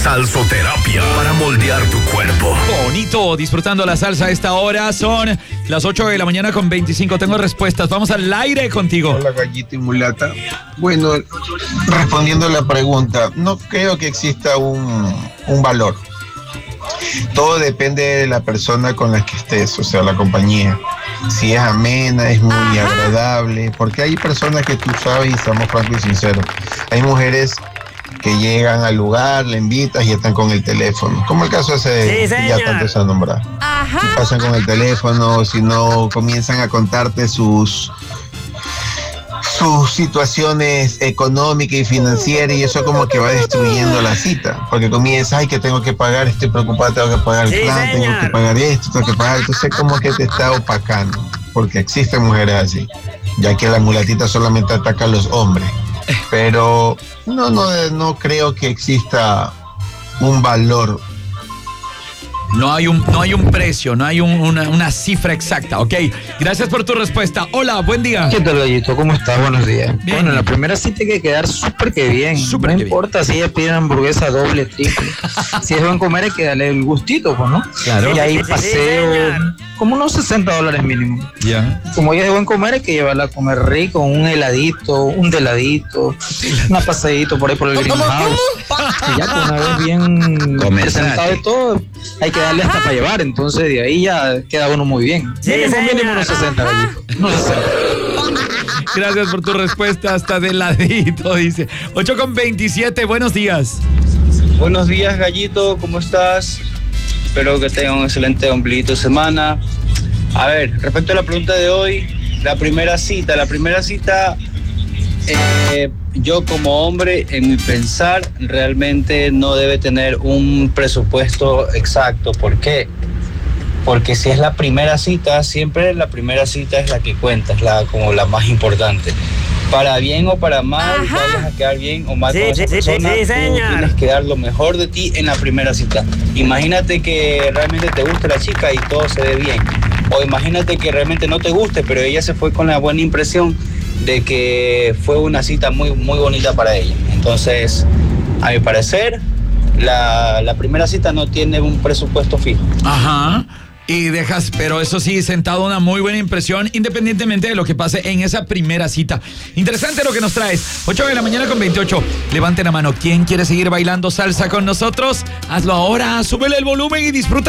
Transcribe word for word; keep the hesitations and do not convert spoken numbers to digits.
Salsoterapia para moldear tu cuerpo. Bonito, disfrutando la salsa a esta hora. Son las ocho de la mañana con veinticinco. Tengo respuestas. Vamos al aire contigo. Hola, Gallito y Mulata. Bueno, respondiendo a la pregunta, no creo que exista un, un valor. Todo depende de la persona con la que estés, o sea, la compañía. Si es amena, es muy agradable, porque hay personas que tú sabes, y estamos francos y sinceros, hay mujeres que llegan al lugar, le invitas y están con el teléfono, como el caso ese Sí, que ya tanto se ha nombrado. Ajá. Pasan con el teléfono, si no comienzan a contarte sus sus situaciones económicas y financieras, y eso como que va destruyendo la cita, porque comienza, ay, que tengo que pagar, estoy preocupado, tengo que pagar el Sí, plan, tengo señor. que pagar esto, tengo que pagar, entonces como que te está opacando, porque existen mujeres así, ya que la mulatita solamente ataca a los hombres, pero no, no, no creo que exista un valor. No hay un, no hay un precio, no hay un- una, una cifra exacta, ¿ok? Gracias por tu respuesta. Hola, buen día. ¿Qué tal, Gallito? ¿Cómo estás? Buenos días. Bien. Bueno, en la primera cita hay que quedar súper que bien. Súper no que bien. importa si ella pide hamburguesa doble, triple. Si es buen comer, hay que darle el gustito, pues, ¿no? Claro. Y ahí Sí, sí, paseo, señor. como unos sesenta dólares mínimo. Ya. Como ella es de buen comer, hay que llevarla a comer rico, un heladito, un deladito, una paseadito por ahí por el greenhouse. Y ya, pues, una vez bien presentado y todo, hay que darle hasta para llevar. Entonces, de ahí ya queda uno muy bien. Sí, mínimo, señor. mínimo unos sesenta, Gallito. Unos sesenta. Gracias por tu respuesta. Hasta de ladito, dice. ocho con veintisiete, buenos días. Buenos días, Gallito, ¿cómo estás? Espero que tengan un excelente ombliguito de semana. A ver, respecto a la pregunta de hoy, la primera cita, la primera cita, eh, yo como hombre, en mi pensar, realmente no debe tener un presupuesto exacto. ¿Por qué? Porque si es la primera cita, siempre la primera cita es la que cuenta, es la, como la más importante. Para bien o para mal, Ajá. vayas a quedar bien o mal Sí, con esa sí, sí, persona, sí, tú señor. tienes que dar lo mejor de ti en la primera cita. Imagínate que realmente te guste la chica y todo se ve bien. O imagínate que realmente no te guste, pero ella se fue con la buena impresión de que fue una cita muy, muy bonita para ella. Entonces, a mi parecer, la, la primera cita no tiene un presupuesto fijo. Ajá. Y dejas, pero eso sí, sentado una muy buena impresión, independientemente de lo que pase en esa primera cita. Interesante lo que nos traes. ocho de la mañana con veintiocho. Levanten la mano. ¿Quién quiere seguir bailando salsa con nosotros? Hazlo ahora. Súbele el volumen y disfruta.